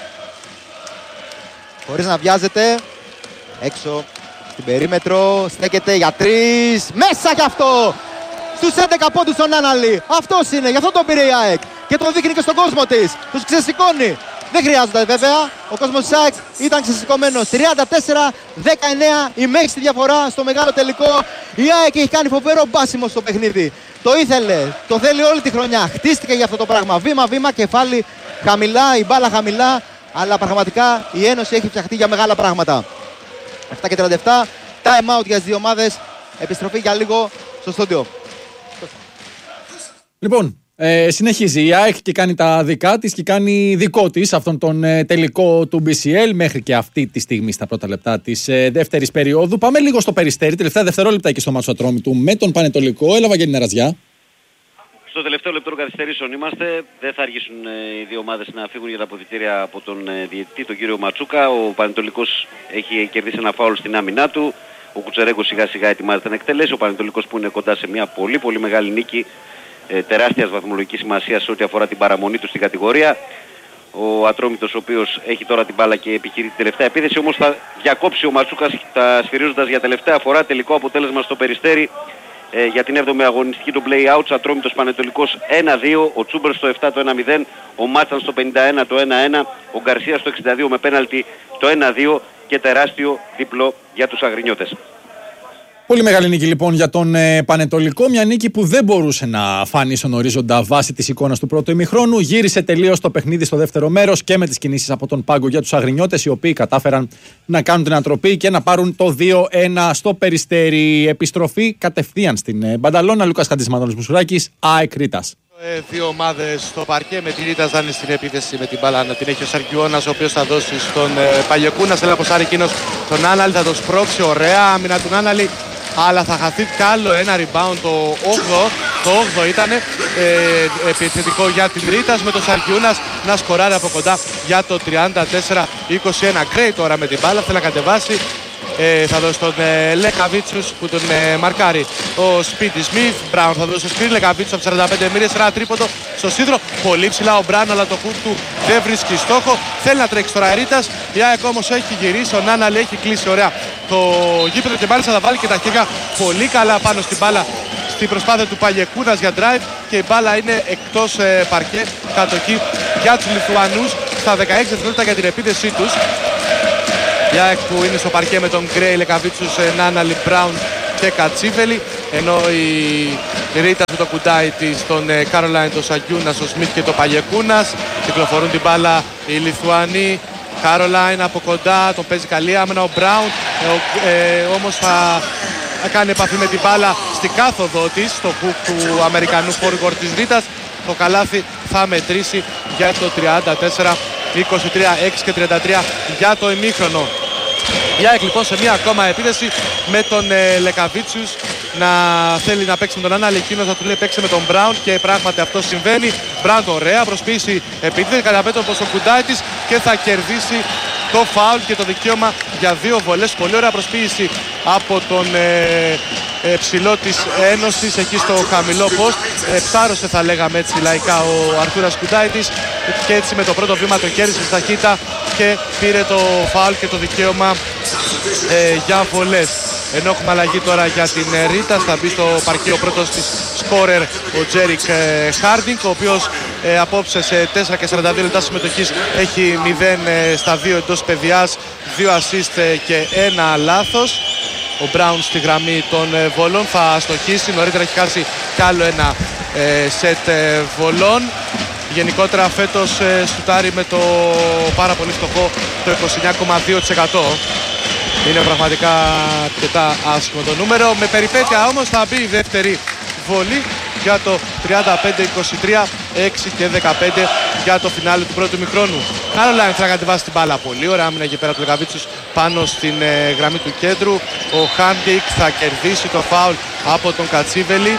Χωρίς να βιάζεται. Έξω στην περίμετρο. Στέκεται για τρεις. Μέσα κι αυτό! Στους έντεκα πόντους τον Νάναλη. Αυτός είναι, γι' αυτό τον πήρε η ΑΕΚ. Και το δείχνει και στον κόσμο της. Τους ξεσηκώνει. Δεν χρειάζονταν βέβαια. Ο κόσμος της ΑΕΚ ήταν ξεσηκωμένος. τριάντα τέσσερα δεκαεννέα η μέγιστη διαφορά στο μεγάλο τελικό. Η ΑΕΚ έχει κάνει φοβερό μπάσιμο στο παιχνίδι. Το ήθελε, το θέλει όλη τη χρονιά. Χτίστηκε για αυτό το πράγμα. Βήμα-βήμα, κεφάλι χαμηλά, η μπάλα χαμηλά. Αλλά πραγματικά η Ένωση έχει φτιαχτεί για μεγάλα πράγματα. επτά και τριάντα επτά. Time out για τις δύο ομάδες. Επιστροφή για λίγο στο στούντιο. Λοιπόν, ε, συνεχίζει η ΑΕΚ και κάνει τα δικά της και κάνει δικό της αυτόν τον ε, τελικό του μπι σι ελ μέχρι και αυτή τη στιγμή στα πρώτα λεπτά της ε, δεύτερης περίοδου. Πάμε λίγο στο Περιστέρι, τελευταία δευτερόλεπτα εκεί στο μάτσο Ατρόμητου με τον Πανετολικό. Έλα Βαγγέλη Νεραζιά. Στο τελευταίο λεπτό καθυστερήσεων είμαστε. Δεν θα αργήσουν ε, οι δύο ομάδες να φύγουν για τα αποδυτήρια από τον ε, διαιτητή, τον κύριο Ματσούκα. Ο Πανετολικός έχει κερδίσει ένα φάουλ στην άμυνά του. Ο Κουτσερέγκος σιγά σιγά ετοιμάζεται να εκτελέσει. Ο Πανετολικός που είναι κοντά σε μια πολύ πολύ μεγάλη νίκη. Ε, τεράστιας βαθμολογικής σημασίας σε ό,τι αφορά την παραμονή του στην κατηγορία. Ο Ατρόμητος ο οποίος έχει τώρα την μπάλα και επιχειρεί την τελευταία επίθεση, όμως θα διακόψει ο Ματσούκας τα σφυρίζοντας για τελευταία φορά. Τελικό αποτέλεσμα στο Περιστέρι ε, για την έβδομη αγωνιστική του play-out. Ατρόμητος Πανετολικός ένα δύο, ο Τσούμπερ στο επτά το ένα μηδέν, ο Μάτσαν στο πενήντα ένα το ένα ένα, ο Γκαρσία στο εξήντα δύο με πέναλτι το ένα δύο και τεράστιο διπλό για τους Αγρινιώτες. Πολύ μεγάλη νίκη λοιπόν για τον ε, Πανετολικό. Μια νίκη που δεν μπορούσε να φάνει στον ορίζοντα βάσει της εικόνας του πρώτου ημιχρόνου. Γύρισε τελείως το παιχνίδι στο δεύτερο μέρος και με τις κινήσεις από τον πάγκο για τους Αγρινιώτες, οι οποίοι κατάφεραν να κάνουν την ανατροπή και να πάρουν το δύο ένα στο Περιστέρι. Επιστροφή κατευθείαν στην ε, Μπανταλώνα. Λούκας Χαντής, Μανώλης Μουσουράκης, ΑΕΚ Ρίτας. Ε, δύο ομάδες στο παρκέ με τη Ρίτας δάνει στην επίθεση με την μπάλα να την έχει ο Σαρκιώνας, ο οποίος θα δώσει στον ε, Παλιοκούνα. Θέλει να ποσάρει εκείνος τον Άναλη, θα το σπρώξει ωραία άμυνα του Άναλη. Αλλά θα χαθεί κι άλλο ένα rebound το όγδοο. Το όγδοο ήταν ε, επιθετικό για την Ρίτας με τον Σαρκιούνας να σκοράρει από κοντά για το τριάντα τέσσερα είκοσι ένα. Γκρέι τώρα με την μπάλα, θέλει να κατεβάσει. Ε, θα δώσει τον ε, Λεκαβίτσους που τον ε, μαρκάρει ο Σπίτι Σμιθ. Μπράουν θα δώσει το σκριν. Λεκαβίτσους από σαράντα πέντε μοίρες, ένα τρίποντο στο σίδρο. Πολύ ψηλά ο Μπράουν, αλλά το χουτ του δεν βρίσκει στόχο. Θέλει να τρέξει τώρα Ρίτας. Η ΑΕΚ όμως έχει γυρίσει. Ο Νάναλη έχει κλείσει ωραία το γήπεδο και μάλιστα θα βάλει και τα χέρια πολύ καλά πάνω στην μπάλα στην προσπάθεια του Παλιεκούνας για drive. Και η μπάλα είναι εκτός ε, παρκέ. Κατοχή για τους Λιθουανούς στα δεκαέξι δευτερόλεπτα για την επίθεσή τους. Η ΑΕΚ που είναι στο παρκέ με τον Γκρέι, Λεκαβίτσους, Νάναλη, Μπράουν και Κατσίβελη, ενώ η Ρίτα με το κουντάι της, τον Κάρολαϊν, τον Σαγιούνας, τον Σμιθ και τον Παγεκούνας. Κυκλοφορούν την μπάλα οι Λιθουανοί. Κάρολαϊν από κοντά, τον παίζει καλή άμυνα ο Μπράουν, ε, ε, όμως θα κάνει επαφή με την μπάλα στην κάθοδο της, στο κουκ του Αμερικανού forward της Ρίτας. Το καλάθι θα μετρήσει για το τριάντα τέσσερα είκοσι τρία, έξι και τριάντα τρία για το ημίχρονο. Η ΑΕΚ λοιπόν σε μία ακόμα επίθεση με τον ε, Λεκαβίτσιους να θέλει να παίξει με τον Άννα, εκείνος θα του λέει παίξει με τον Μπράουν και πράγματι αυτό συμβαίνει. Μπράουν ωραία, προσποίηση επίθεση, καταπέτει όπως ο κουντάι της και θα κερδίσει το φάουλ και το δικαίωμα για δύο βολές. Πολύ ωραία προσποίηση από τον ε, ε, ψηλό της Ένωσης εκεί στο χαμηλό post. Ε, ψάρωσε θα λέγαμε έτσι λαϊκά ο Αρθούρας Κουντάιτης και έτσι με το πρώτο βήμα το κέρδισε στη ταχύτητα και πήρε το φάουλ και το δικαίωμα ε, για βολές. Ενώ έχουμε αλλαγή τώρα για την Ρίτα, θα μπει στο παρκή ο πρώτος της σκόρερ ο Τζέρικ Χάρντινγκ, ο οποίος ε, απόψε σε τέσσερα και σαράντα δύο λεπτά συμμετοχής έχει μηδέν ε, στα δύο εντός παιδιάς, δύο assist ε, και ένα λάθος. Ο Μπράουν στη γραμμή των ε, βολών θα στοχίσει, νωρίτερα έχει χάσει κι άλλο ένα ε, σετ ε, βολών. Γενικότερα φέτος ε, σουτάρει με το πάρα πολύ φτωχό το είκοσι εννιά κόμμα δύο τοις εκατό. Είναι πραγματικά αρκετά άσχημο το νούμερο. Με περιπέτεια όμως θα μπει η δεύτερη βολή για το τριάντα πέντε είκοσι τρία, έξι και δεκαπέντε για το φινάλε του πρώτου ημιχρόνου. Κάρολαϊν θα κατεβάσει την μπάλα πολύ ωραία άμυνα εκεί πέρα του Λεκαβίτσιους πάνω στην ε, γραμμή του κέντρου. Ο Χάντικ θα κερδίσει το φάουλ από τον Κατσίβελη.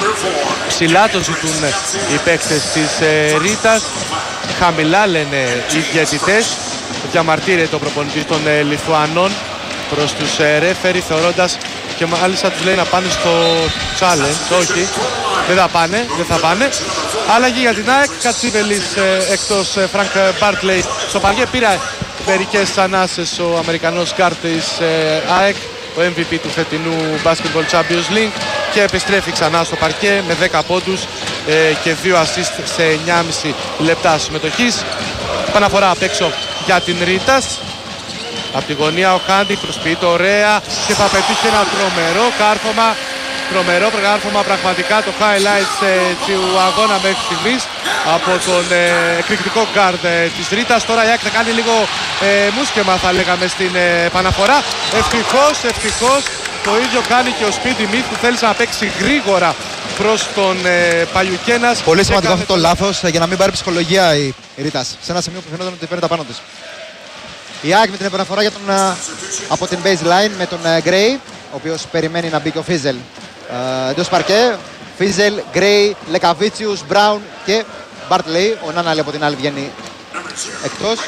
Ψηλά το ζητούν οι παίκτες της ε, Ρίτας. Χαμηλά λένε οι διαιτητές. Διαμαρτύρεται ο προπονητής των ε, Λιθουανών προς τους ε, ρέφερι, θεωρώντας και μάλιστα τους λέει να πάνε στο challenge. Όχι, δεν θα πάνε, δεν θα πάνε. Άλλαγη για την ΑΕΚ, Κατσίβελης ε, εκτός, ε, Φρανκ Μπάρτλεϊ στο παρκέ. Πήρε μερικές ανάσες ο Αμερικανός γκάρντ της ε, ΑΕΚ, ο εμ βι πι του φετινού Basketball Champions League, και επιστρέφει ξανά στο παρκέ με δέκα πόντους ε, και δύο assist σε εννιά κόμμα πέντε λεπτά συμμετοχής. Παναφορά απ' έξω για την Ρίτας. Από τη γωνία ο Χάντι προσποιείται ωραία και θα πετύχει ένα τρομερό κάρφωμα. Τρομερό κάρφωμα, πραγματικά το highlights ε, του αγώνα μέχρι στιγμής από τον ε, εκρηκτικό γκάρντ ε, της Ρίτας. Τώρα η ΑΕΚ θα κάνει λίγο ε, μουσκεμα θα λέγαμε στην ε, επαναφορά. Ευτυχώς, ευτυχώς το ίδιο κάνει και ο Σπίτι Μιθ που θέλησε να παίξει γρήγορα προς τον ε, Παλιουκένας. Πολύ σημαντικό αυτό το λάθος για να μην πάρει ψυχολογία η, η Ρίτας. Σε ένα σημείο που φαινόταν ότι φαίνεται πάνω της. Η ΑΕΚ με την επαναφορά για τον, από την baseline με τον Γκρέι, ο οποίος περιμένει να μπει και ο Φίζελ εντός παρκέ. Φίζελ, Γκρέι, Λεκαβίτσιους, Μπράουν και Μπάρτλεϊ. Ο Νάναλη από την άλλη βγαίνει εκτός.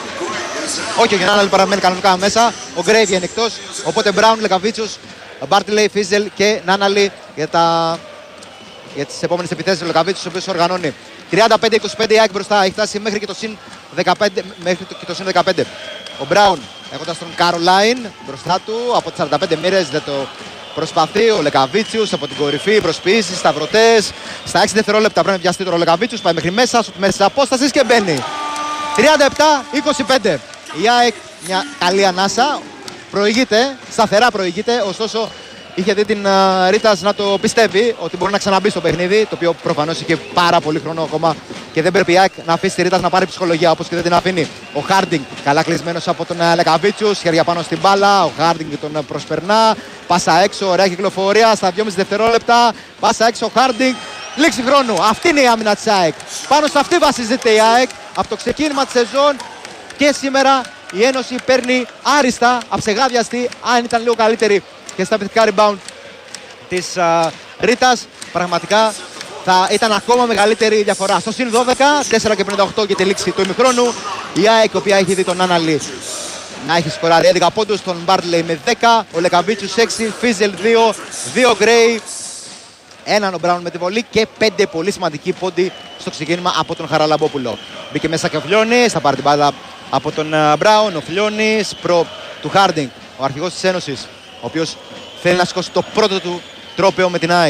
Όχι, ο Νάναλη παραμένει κανονικά μέσα. Ο Γκρέι βγαίνει εκτός. Οπότε Μπράουν, Λεκαβίτσιους, Μπάρτλεϊ, Φίζελ και Νάναλη για, τα... για τις επόμενες επιθέσεις. Ο Λεκαβίτσιους, ο οποίος οργανώνει. τριάντα πέντε είκοσι πέντε η ΑΕΚ μπροστά. Έχει φτάσει μέχρι και το συν δεκαπέντε. Μέχρι και το συν δεκαπέντε. Ο Μπράουν έχοντας τον Κάρολαϊν μπροστά του από τις σαράντα πέντε μοίρες, δεν το προσπαθεί. Ο Λεκαβίτσιους από την κορυφή, προσποιήσεις, σταυρωτές. Στα έξι δευτερόλεπτα πρέπει να βιαστεί τώρα ο Λεκαβίτσιους. Πάει μέχρι μέσα, σουτ μέσα της απόστασης και μπαίνει. τριάντα επτά είκοσι πέντε. Η ΑΕΚ μια καλή ανάσα. Προηγείται, σταθερά προηγείται. Ωστόσο είχε δει την uh, Ρίτας να το πιστεύει ότι μπορεί να ξαναμπεί στο παιχνίδι. Το οποίο προφανώς είχε πάρα πολύ χρόνο ακόμα και δεν πρέπει η ΑΕΚ να αφήσει τη Ρίτας να πάρει ψυχολογία όπως και δεν την αφήνει. Ο Χάρντινγκ καλά κλεισμένος από τον uh, Λεκαβίτσιους, χέρια πάνω στην μπάλα. Ο Χάρντινγκ τον uh, προσπερνά. Πάσα έξω, ωραία κυκλοφορία στα δυόμισι δευτερόλεπτα. Πάσα έξω, ο Χάρντινγκ. Λήξη χρόνου. Αυτή είναι η άμυνα της ΑΕΚ. Πάνω σε αυτή βασίζεται η ΑΕΚ από το ξεκίνημα της σεζόν και σήμερα η Ένωση παίρνει άριστα, αψεγάδιαστη, αν ήταν λίγο καλύτερη και στα επιθετικά rebound της uh, Ρίτας. Πραγματικά θα ήταν ακόμα μεγαλύτερη η διαφορά. Στο συν δώδεκα, τέσσερα και πενήντα οκτώ και τη λήξη του ημιχρόνου. Η ΑΕΚ, η οποία έχει δει τον Άναλη να έχει σκοράρει έντεκα πόντους, τον Μπάρτλεϊ με δέκα, ο Λεκαβίτσιους έξι, Φίζελ δύο, δύο Γκρέι, έναν ο Μπράουν με τη βολή και πέντε πολύ σημαντικοί πόντι στο ξεκίνημα από τον Χαραλαμπόπουλο. Μπήκε μέσα και ο Φλιώνης, θα πάρει την μπάλα από τον Μπράουν. Ο Φλιώνης προ του Χάρντινγκ, ο αρχηγός της Ένωσης, ο οποίος θέλει να σηκώσει το πρώτο του τρόπαιο με την ΑΕΚ.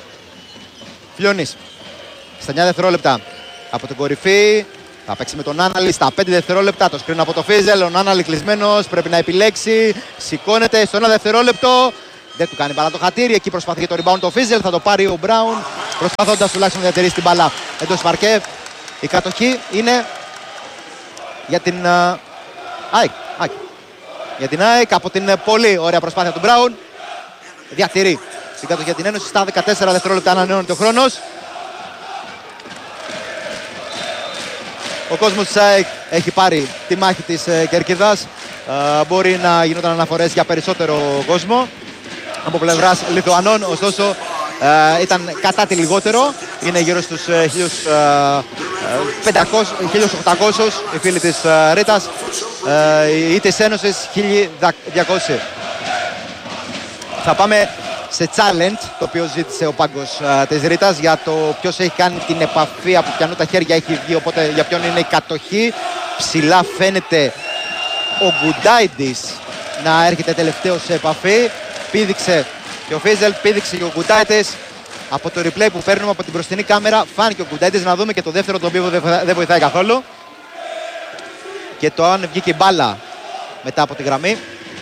Φλιώνης στα εννιά δευτερόλεπτα από την κορυφή. Θα παίξει με τον Άναλη στα πέντε δευτερόλεπτα. Το σκριν από το Φίζελ. Ο Άναλη κλεισμένος. Πρέπει να επιλέξει. Σηκώνεται στο ένα δευτερόλεπτο. Δεν του κάνει μπάλα το χατήρι. Εκεί προσπαθεί και το rebound το Φίζελ. Θα το πάρει ο Μπράουν, προσπαθώντας τουλάχιστον να διατηρήσει την μπάλα εντός παρκέ. Η κατοχή είναι για την uh, ΑΕΚ. Για την ΑΕΚ από την πολύ ωραία προσπάθεια του Μπράουν. Διατηρεί την κατοχή για την Ένωση. Στα δεκατέσσερα δευτερόλεπτα ανανεώνεται ο χρόνος. Ο κόσμος της ΑΕΚ έχει πάρει τη μάχη της uh, Κερκίδας. Uh, μπορεί να γινόταν αναφορές για περισσότερο κόσμο από πλευράς Λιθουανών, ωστόσο uh, ήταν κατά τη λιγότερο. Είναι γύρω στους uh, χίλια οκτακόσιους οι φίλοι της uh, Ρήτας uh, ή της Ένωσης χίλια διακόσιοι. Θα πάμε σε challenge, το οποίο ζήτησε ο πάγκος uh, της Ρήτας, για το ποιος έχει κάνει την επαφή, από ποιανού τα χέρια έχει βγει, οπότε για ποιον είναι η κατοχή. Ψηλά φαίνεται ο Γκουντάιντης να έρχεται τελευταίο σε επαφή. Πήδηξε και ο Φίζελ, πήδηξε και ο Γκουντάιντης. Από το replay που παίρνουμε από την μπροστινή κάμερα φάνηκε ο Γκουντάιντης. Να δούμε και το δεύτερο, το οποίο δεν βοηθάει καθόλου. Και το αν βγήκε η μπάλα μετά από τη γραμμή.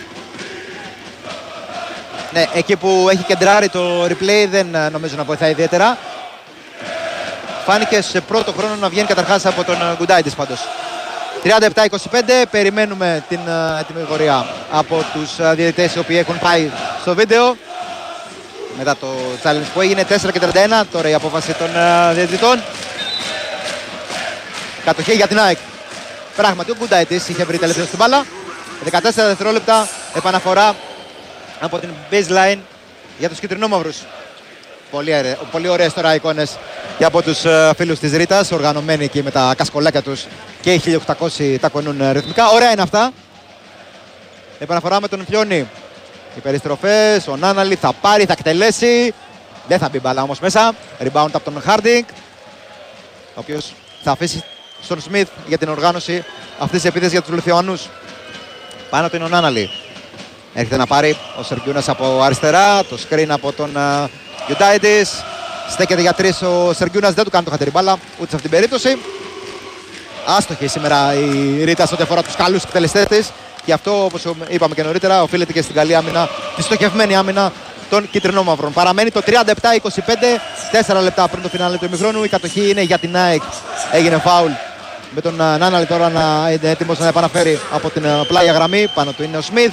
Ναι, εκεί που έχει κεντράρει το replay δεν νομίζω να βοηθάει ιδιαίτερα. Φάνηκε σε πρώτο χρόνο να βγαίνει καταρχάς από τον Γκουντάιντης πάντως. τριάντα επτά είκοσι πέντε, περιμένουμε την τιμωρία από τους uh, διαιτητές οι οποίοι έχουν πάει στο βίντεο μετά το challenge που έγινε. Τέσσερα και τριάντα ένα τώρα η απόφαση των uh, διαιτητών. Κατοχή για την ΑΕΚ. Πράγματι ο Γκουντάιτης είχε βρει τελευταίο στην μπάλα. δεκατέσσερα δευτερόλεπτα, επαναφορά από την baseline για τους κυτρινόμαυρους. Πολύ, πολύ ωραίες τώρα εικόνες και από τους uh, φίλους της Ρήτας, οργανωμένοι εκεί με τα κασκολάκια τους και οι χίλια οκτακόσιοι τα κονούν ρυθμικά. Ωραία είναι αυτά. Επαναφορά με τον Φιόνι. Οι περιστροφές, ο Νάναλι θα πάρει, θα εκτελέσει. Δεν θα μπει μπάλα όμως μέσα. Rebound από τον Χάρντινγκ, ο οποίος θα αφήσει στον Σμιθ για την οργάνωση αυτής της επίθεσης για τους Λιθουανούς. Πάνω του είναι ο Νάναλι. Έρχεται να πάρει ο Σεργιούνας από αριστερά. Το screen από τον uh, Γκουντάιντης. Στέκεται για τρεις ο Σεργιούνας, δεν του κάνει το χατήρι μπάλα ούτε σε αυτήν την περίπτωση. Άστοχη σήμερα η Ρίτα ό,τι αφορά τους καλούς εκτελεστές της. Και αυτό, όπως είπαμε και νωρίτερα, οφείλεται και στην καλή άμυνα, τη στοχευμένη άμυνα των κυτρινόμαυρων. Παραμένει το τριάντα επτά είκοσι πέντε, τέσσερα λεπτά πριν το φινάλε του ημιχρόνου. Η κατοχή είναι για την ΑΕΚ. Έγινε φάουλ με τον Νάναλι τώρα να είναι έτοιμος να επαναφέρει από την πλάγια γραμμή. Πάνω του είναι ο Σμιθ.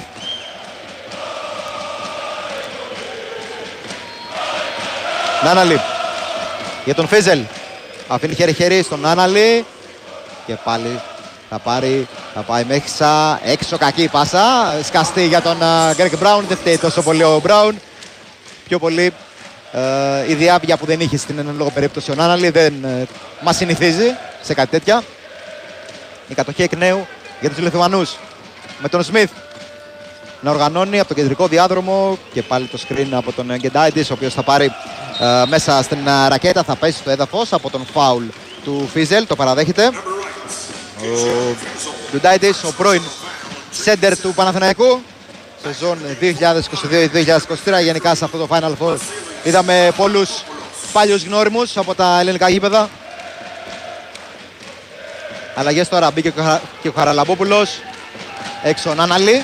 Νάναλι για τον Φίζελ. Αφήνει χέρι-χέρι στον Νάναλι. Και πάλι θα πάρει, θα πάει μέσα. Έξω κακή η πάσα. Σκαστή για τον Γκρέγκ Μπράουν. Δεν φταίει τόσο πολύ ο Μπράουν. Πιο πολύ ε, η διάβια που δεν είχε στην εν λόγω περίπτωση ο Νάναλι. Δεν ε, μας συνηθίζει σε κάτι τέτοια. Η κατοχή εκ νέου για τους Λιθουανούς. Με τον Σμιθ να οργανώνει από τον κεντρικό διάδρομο. Και πάλι το screen από τον Γκεντάιντης, ο οποίος θα πάρει ε, μέσα στην uh, ρακέτα. Θα πέσει στο έδαφος από τον φάουλ του Φίζελ. Το παραδέχεται ο Γκεντάιντης, ο πρώην σέντερ του Παναθηναϊκού σεζόν δύο χιλιάδες είκοσι δύο δύο χιλιάδες είκοσι τρία. Γενικά σε αυτό το Final Four είδαμε πολλούς παλιούς γνώριμους από τα ελληνικά γήπεδα. Αλλαγές τώρα, μπήκε και ο Χαραλαμπόπουλος. Έξω ο Νάναλι.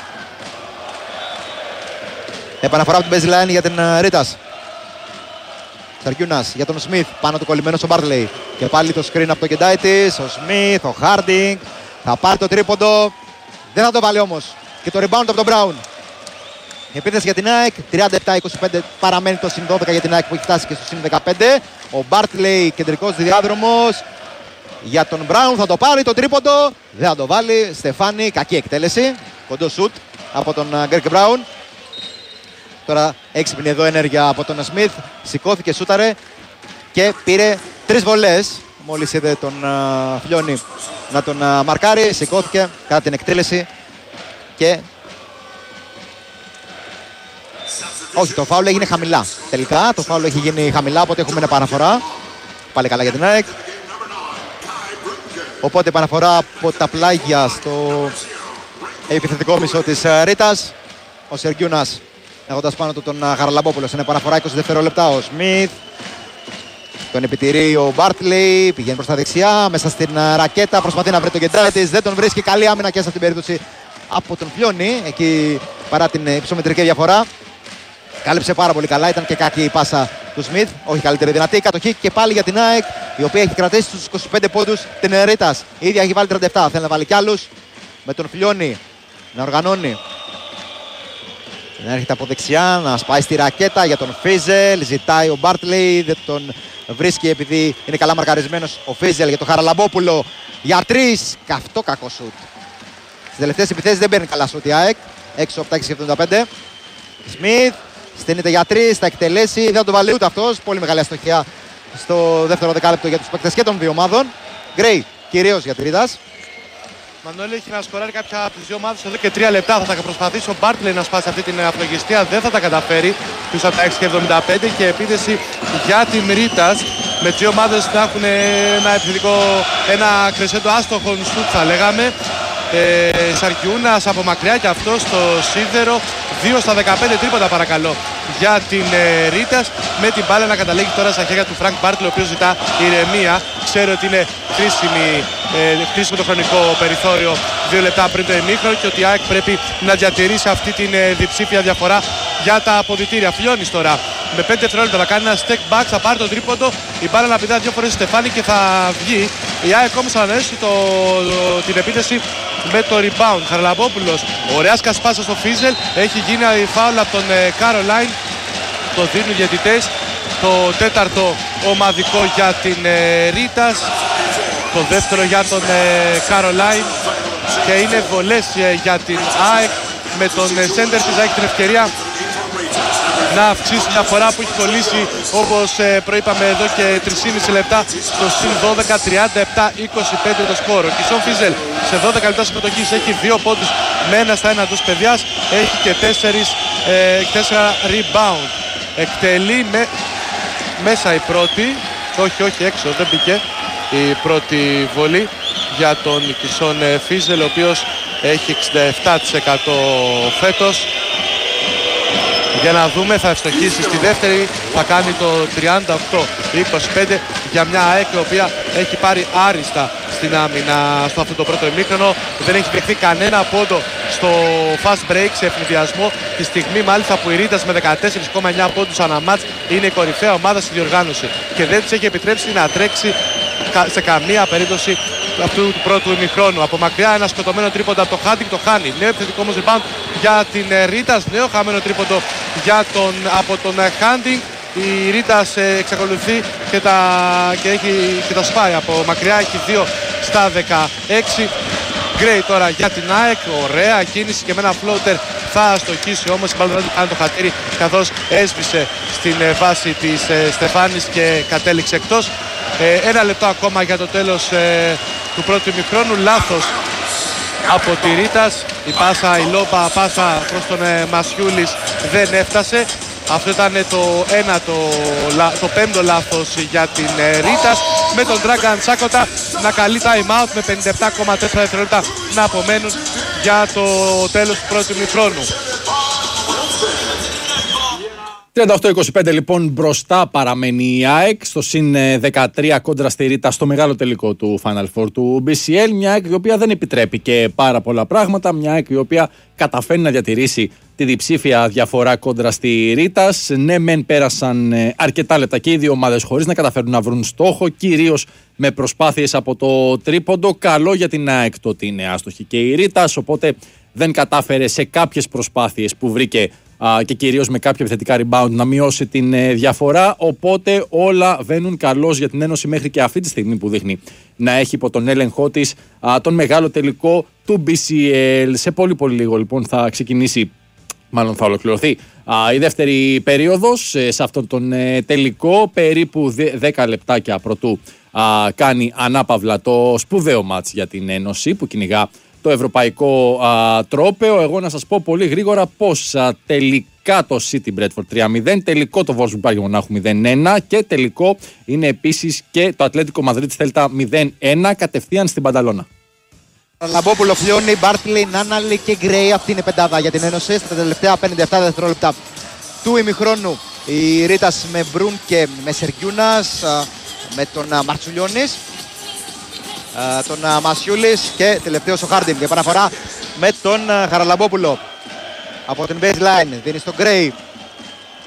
Επαναφορά από την baseline για την Ρίτας. Σεργιούνας για τον Σμιθ. Πάνω του κολλημένος ο Μπάρτλεϊ. Και πάλι το screen από τον Γκεντάιτης. Ο Σμιθ, ο Χάρντινγκ. Θα πάρει το τρίποντο. Δεν θα το βάλει όμως. Και το rebound από τον Μπράουν. Η επίθεση για την ΑΕΚ. τριάντα επτά είκοσι πέντε, παραμένει το συν δώδεκα για την ΑΕΚ που έχει φτάσει και στο συν δεκαπέντε. Ο Μπάρτλεϊ, κεντρικός διάδρομος. Για τον Μπράουν θα το πάρει το τρίποντο. Δεν θα το βάλει. Στεφάνι, κακή εκτέλεση. Κοντό σουτ από τον Γκρέγκ Μπράουν. Τώρα έξυπνη εδώ ενέργεια από τον Σμιθ. Σηκώθηκε, σούταρε και πήρε τρεις βολές. Μόλις είδε τον uh, Φλιώνη να τον uh, μαρκάρει. Σηκώθηκε κατά την εκτέλεση και... Όχι, το φάουλ έγινε χαμηλά. Τελικά το φάουλ έχει γίνει χαμηλά, οπότε έχουμε επαναφορά. Πάλι καλά για την ΑΕΚ. Οπότε επαναφορά από τα πλάγια στο επιθετικό μισό της uh, Ρίτας. Ο Σεργιούνας έχοντας πάνω του τον Χαραλαμπόπουλο. Είναι επαναφορά είκοσι δευτερόλεπτα. Ο Σμιθ τον επιτηρεί ο Μπάρτλεϊ. Πηγαίνει προς τα δεξιά. Μέσα στην ρακέτα. Προσπαθεί να βρει τον Γκεντάιτης. Δεν τον βρίσκει. Καλή άμυνα και σε αυτήν την περίπτωση από τον Φλιώνη. Εκεί παρά την υψομετρική διαφορά. Κάλυψε πάρα πολύ καλά, ήταν και κακή η πάσα του Σμιθ. Όχι καλύτερη δυνατή. Η κατοχή και πάλι για την ΑΕΚ, η οποία έχει κρατήσει στους είκοσι πέντε πόντους την Ρήτας. Η ίδια έχει βάλει τριάντα επτά. Θέλει να βάλει κι άλλους. Με τον Φιλιώνη να οργανώνει. Να έρχεται από δεξιά, να σπάει στη ρακέτα για τον Φίζελ. Ζητάει ο Μπάρτλεϊ, δεν τον βρίσκει επειδή είναι καλά μαρκαρισμένος ο Φίζελ για τον Χαραλαμπόπουλο. Για τρεις. Καυτό κακό σουτ. Στις τελευταίες επιθέσεις δεν παίρνει καλά σουτ η ΑΕΚ. έξω από τα έξι εβδομήντα πέντε. Σμιθ στείνεται για τρεις, θα εκτελέσει. Δεν τον βάλει ούτε αυτός. Πολύ μεγάλη αστοχία στο δεύτερο δεκάλεπτο για τους παίκτες και των δύο ομάδων. Γκρέι κυρίως για τη Ρήτας. Μανώλη έχει να σκοράρει κάποια από τις δύο ομάδες εδώ και τρία λεπτά. Θα τα προσπαθήσει ο Μπάρτλεϊ να σπάσει αυτή την αφλογιστία. Δεν θα τα καταφέρει πίσω από τα έξι εβδομήντα πέντε και επίθεση για την Ρήτας. Με τις δύο ομάδες να έχουν ένα επιθετικό, ένα κρεσέντο άστοχο σουτ θα λέγαμε. Ε, Σαρκιούνας από μακριά και αυτό στο σίδερο. δύο στα δεκαπέντε τρίποτα παρακαλώ για την ε, Ρήτας. Με την μπάλα να καταλήγει τώρα στα χέρια του Φρανκ Μπάρτλεϊ, ο οποίος ζητά ηρεμία. Ξέρω ότι είναι χρήσιμη, ε, χρήσιμο το χρονικό περιθώριο δύο λεπτά πριν το ημίχρονο και ότι η ΑΕΚ πρέπει να διατηρήσει αυτή την ε, διψήφια διαφορά για τα αποδυτήρια. Φιλιώνης τώρα με πέντε δευτερόλεπτα θα κάνει ένα step back, θα πάρει τον τρίποντο. Η μπάλα να πηδά δύο φορές στο Στεφάνι και θα βγει. Η ΑΕΚ όμως θα ανανεώσει το, το, την επίθεση με το rebound. Χαραλαμπόπουλος, ωραία σκασπάσα στο Φίζελ. Έχει γίνει φάουλ από τον Κάρολάιν. Το δίνουν οι διαιτητές. Το τέταρτο ομαδικό για την ε, Ρήτας. Το δεύτερο για τον Κάρολάιν. Και είναι βολές ε, για την ΑΕΚ. Με τον Σέντερ της ΑΕΚ την ευκαιρία να αυξήσει μια φορά που έχει κολλήσει, όπως ε, προείπαμε εδώ και τρία και μισό λεπτά, στο συν δώδεκα, τριάντα επτά είκοσι πέντε το σκόρο. Ο Κισόν Φίζελ σε δώδεκα λεπτά συμμετοχής έχει δύο πόντους με ένα στα ένα τους παιδιάς. Έχει και τέσσερα rebound. Εκτελεί με, μέσα η πρώτη, όχι όχι έξω, δεν μπήκε η πρώτη βολή για τον Κισόν Φίζελ, ο οποίος έχει εξήντα επτά τοις εκατό φέτος. Για να δούμε, θα ευστοχίσει στη δεύτερη, θα κάνει το τριάντα οκτώ είκοσι πέντε για μια ΑΕΚ η οποία έχει πάρει άριστα στην άμυνα στο αυτό το πρώτο ημίχρονο. Δεν έχει δεχθεί κανένα πόντο στο fast break σε ευνηδιασμό. Τη στιγμή μάλιστα που η Ρήτας με δεκατέσσερα κόμμα εννιά πόντους ανά μάτς είναι η κορυφαία ομάδα στη διοργάνωση και δεν της έχει επιτρέψει να τρέξει σε καμία περίπτωση αυτού του πρώτου ημιχρόνου. Από μακριά ένα σκοτωμένο τρίποντο από το Χάντινγκ, το χάνει. Νέο επιθετικό όμως rebound για την Ρήτας. Νέο χαμένο τρίποντο για τον, από τον Χάντινγκ. Η Ρήτας εξακολουθεί και τα, και έχει, και τα σπάει από μακριά. Έχει δύο στα δεκαέξι. Γκρέι τώρα για την ΑΕΚ. Ωραία κίνηση και με ένα floater θα αστοχίσει όμως. Η μπάλα δεν κάνει το χατήρι καθώς έσβησε στην βάση της Στεφάνης και κατέληξε εκτός. Ε, ένα λεπτό ακόμα για το τέλος ε, του πρώτου ημιχρόνου. Λάθος από τη Ρήτας. Η πάσα, η λόπα πάσα προς τον ε, Μασιούλης δεν έφτασε. Αυτό ήταν το, ένα, το, το πέμπτο λάθος για την ε, Ρήτας. Με τον Dragan Σάκοτα να καλεί time out με πενήντα επτά κόμμα τέσσερα δευτερόλεπτα να απομένουν για το τέλος του πρώτου ημιχρόνου. τριάντα οκτώ είκοσι πέντε λοιπόν μπροστά παραμένει η ΑΕΚ στο συν δεκατρία κόντρα στη Ρίτα στο μεγάλο τελικό του Final Four του μπι σι ελ. Μια ΑΕΚ η οποία δεν επιτρέπει και πάρα πολλά πράγματα. Μια ΑΕΚ η οποία καταφέρει να διατηρήσει τη διψήφια διαφορά κόντρα στη Ρίτα. Ναι, μεν πέρασαν αρκετά λεπτά και οι δύο ομάδες χωρίς να καταφέρουν να βρουν στόχο, κυρίως με προσπάθειες από το τρίποντο. Καλό για την ΑΕΚ το ότι είναι άστοχη και η Ρίτα, οπότε δεν κατάφερε σε κάποιες προσπάθειες που βρήκε Uh, και κυρίως με κάποια επιθετικά rebound να μειώσει την uh, διαφορά, οπότε όλα βαίνουν καλώς για την Ένωση μέχρι και αυτή τη στιγμή που δείχνει να έχει υπό τον έλεγχό της uh, τον μεγάλο τελικό του μπι σι ελ. Σε πολύ πολύ λίγο λοιπόν θα ξεκινήσει, μάλλον θα ολοκληρωθεί uh, η δεύτερη περίοδος uh, σε αυτόν τον uh, τελικό, περίπου δέκα λεπτάκια πρωτού uh, κάνει ανάπαυλα το σπουδαίο μάτς για την Ένωση που κυνηγά το ευρωπαϊκό α, τρόπαιο. Εγώ να σας πω πολύ γρήγορα πως α, τελικά το City Bradford τρία μηδέν, τελικό το Wolfsburg Μονάχου μηδέν ένα και τελικό είναι επίσης και το Ατλέτικο Μαδρίτης Θέλτα μηδέν ένα κατευθείαν στην Πανταλώνα. Λαμπόπουλο, Φλιώνη, Μπάρτλεϊ, Νάναλη και Γκρέι. Αυτή είναι η πεντάδα για την Ένωση. Στα τελευταία πενήντα επτά δευτερόλεπτα του ημιχρόνου η Ρήτας με Μπρουν και με Σερκιούνας, με τον Μαρτσουλιώνης, τον Μασιούλης και τελευταίος ο Χάρντιν. Για παραφορά με τον Χαραλαμπόπουλο από την baseline. Δίνει στον Γκρέι.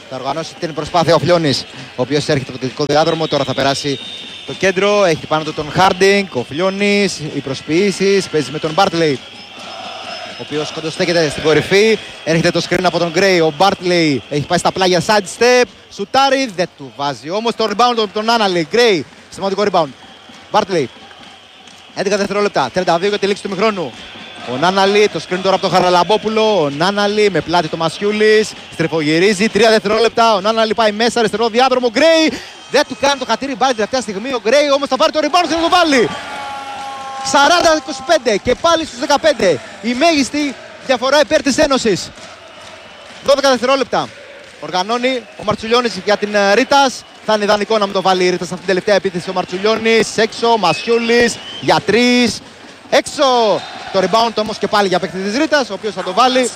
Θα οργανώσει την προσπάθεια ο Φλιώνης, ο οποίος έρχεται από το κεντρικό διάδρομο. Τώρα θα περάσει το κέντρο. Έχει πάνω του τον Χάρντινγκ, ο Φλιώνης, οι προσποιήσεις. Παίζει με τον Μπάρτλεϊ, ο οποίος κοντοστέκεται στην κορυφή. Έρχεται το screen από τον Γκρέι. Ο Μπάρτλεϊ έχει πάει στα πλάγια side step. Σουτάρει, δεν του βάζει όμως το rebound από τον Άναλι. Γκρέι, σημαντικό rebound. Μπάρτλεϊ, έντεκα δευτερόλεπτα, τριάντα δύο για τη λήξη του μηχρόνου. Ο Νάναλι, το screen τώρα από τον Χαραλαμπόπουλο. Ο Νάναλι με πλάτη το Μασιούλης. Στρεφογυρίζει, τρία δευτερόλεπτα. Ο Νάναλι πάει μέσα, αριστερό διάδρομο. Γκρέι, δεν του κάνει το χατήρι μπάλι τελευταία στιγμή. Ο Γκρέι όμως θα πάρει το rebound και θα το βάλει. σαράντα είκοσι πέντε και πάλι στους δεκαπέντε. Η μέγιστη διαφορά υπέρ της Ένωσης. δώδεκα δευτερόλεπτα. Οργανώνει ο Μαρτσουλιώνης για την Ρίτας. Θα είναι ιδανικό να μην το βάλει η Ρίτας σε αυτήν την τελευταία επίθεση. Ο Μαρτσουλιώνης έξω, Μασιούλης για τρεις. Έξω το rebound όμως και πάλι για παίκτη της Ρίτας, ο οποίος θα το βάλει.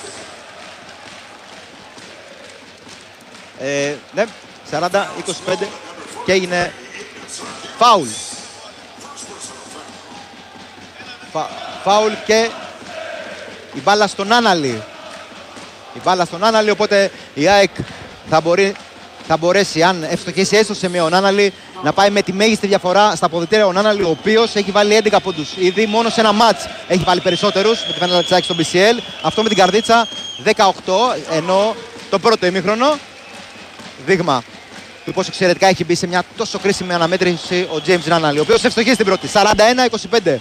Ε, ναι, σαράντα είκοσι πέντε και έγινε φάουλ. Φα, φάουλ και η μπάλα στον Άναλι. Η μπάλα στον Άναλι, οπότε η ΑΕΚ θα, μπορεί, θα μπορέσει, αν ευστοχίσει έστω σε μία ο Άναλι, να πάει με τη μέγιστη διαφορά στα αποδυτήρια. Ο Άναλι, ο οποίος έχει βάλει έντεκα πόντους. Ήδη μόνο σε ένα μάτς έχει βάλει περισσότερους με τη Φενέλα της ΑΕΚ στο μπι σι ελ. Αυτό με την καρδίτσα δεκαοκτώ, ενώ το πρώτο ημίχρονο, δείγμα του πόσο εξαιρετικά έχει μπει σε μια τόσο κρίσιμη αναμέτρηση ο James Άναλι, ο οποίος ευστοχίζει την πρώτη. σαράντα ένα είκοσι πέντε.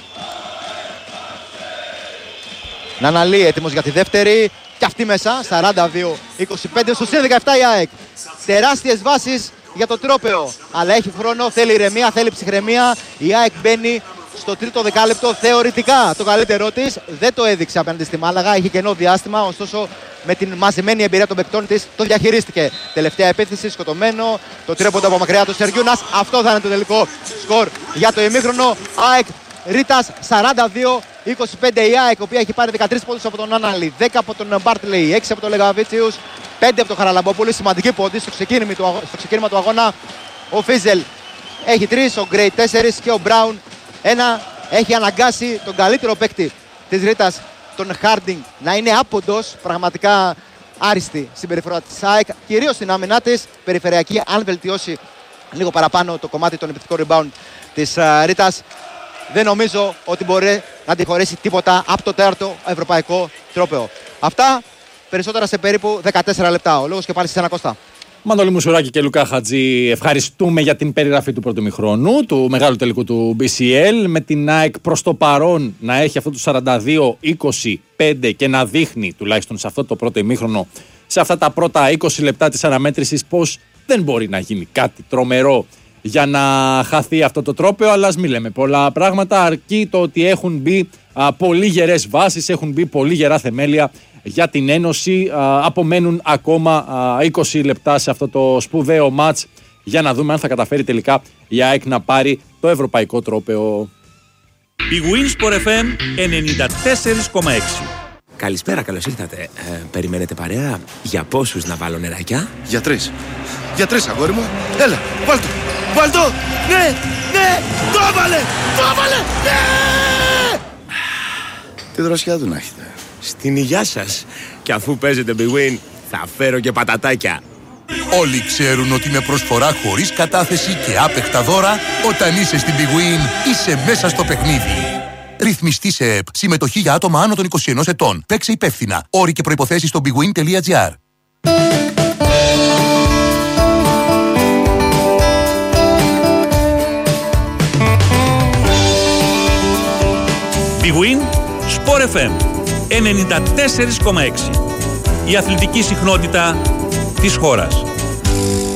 Νάναλι έτοιμος για τη δεύτερη. Και αυτή μέσα, σαράντα δύο είκοσι πέντε, στο συν δεκαεπτά η ΑΕΚ. Τεράστιες βάσεις για το τρόπαιο. Αλλά έχει χρόνο, θέλει ηρεμία, θέλει ψυχραιμία. Η ΑΕΚ μπαίνει στο τρίτο δεκάλεπτο θεωρητικά. Το καλύτερό της δεν το έδειξε απέναντι στη Μάλαγα. Είχε κενό διάστημα, ωστόσο με την μαζεμένη εμπειρία των παικτών της το διαχειρίστηκε. Τελευταία επίθεση, σκοτωμένο. Το τρίποντο από μακριά του Σεργιούνας. Αυτό θα είναι το τελικό σκορ για το ημίχρονο. ΑΕΚ Ρίτας σαράντα δύο είκοσι πέντε. Η ΑΕΚ, η οποία έχει πάρει δεκατρείς πόντους από τον Άναλι, δέκα από τον Μπάρτλεϊ, έξι από τον Λεγαβίτσιους, πέντε από τον Χαραλαμπόπουλο. Σημαντική πόντη στο ξεκίνημα του, αγώ... στο ξεκίνημα του αγώνα. Ο Φίζελ έχει τρεις, ο Γκρέι τέσσερις και ο Μπράουν ένα. Έχει αναγκάσει τον καλύτερο παίκτη της Ρίτας, τον Χάρντινγκ, να είναι άποντος. Πραγματικά άριστη συμπεριφορά της ΑΕΚ, κυρίως στην άμυνά της. Περιφερειακή, αν βελτιώσει λίγο παραπάνω το κομμάτι των επιθετικών rebound της uh, Ρίτας, δεν νομίζω ότι μπορεί να αντιχωρήσει τίποτα από το τέταρτο ευρωπαϊκό τρόπαιο. Αυτά περισσότερα σε περίπου δεκατέσσερα λεπτά. Ο λόγος και πάλι σε ένα, Κώστα. Μανώλη Μουσουράκη και Λουκά Χατζή, ευχαριστούμε για την περιγραφή του πρώτου ημιχρόνου, του μεγάλου τελικού του μπι σι ελ. Με την ΑΕΚ προς το παρόν να έχει αυτό το σαράντα δύο είκοσι πέντε και να δείχνει, τουλάχιστον σε αυτό το πρώτο ημίχρονο, σε αυτά τα πρώτα είκοσι λεπτά της αναμέτρησης, πως δεν μπορεί να γίνει κάτι τρομερό για να χαθεί αυτό το τρόπαιο. Αλλά ας μην λέμε πολλά πράγματα, αρκεί το ότι έχουν μπει α, πολύ γερές βάσεις, έχουν μπει πολύ γερά θεμέλια για την Ένωση. Α, απομένουν ακόμα α, είκοσι λεπτά σε αυτό το σπουδαίο μάτς για να δούμε αν θα καταφέρει τελικά η ΑΕΚ να πάρει το ευρωπαϊκό τρόπαιο. Η Winsport εφ εμ ενενήντα τέσσερα κόμμα έξι. Καλησπέρα, καλώς ήρθατε. Ε, περιμένετε παρέα? Για πόσους να βάλω νεράκια? Για τρεις. Για τρεις, αγόρι μου. Έλα, βάλ' το. Βάλ' το. Ναι, ναι, το έβαλε, το έβαλε, ναι! Τι δροσιά του να έχετε. Στην υγειά σας. Και αφού παίζετε Big Win, θα φέρω και πατατάκια. Όλοι ξέρουν ότι με προσφορά χωρίς κατάθεση και άπεχτα δώρα, όταν είσαι στην Big Win, είσαι μέσα στο παιχνίδι. Ρυθμιστή σε ΕΠ. Συμμετοχή για άτομα άνω των είκοσι ενός ετών. Παίξε υπεύθυνα. Όροι και προϋποθέσεις στο bigwin τελεία gr. Big Win Sport εφ εμ ενενήντα τέσσερα κόμμα έξι. Η αθλητική συχνότητα της χώρας.